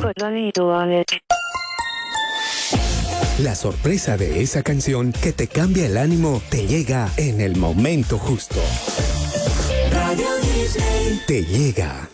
put Lalito on it. La sorpresa de esa canción que te cambia el ánimo te llega en el momento justo. Radio Disney te llega.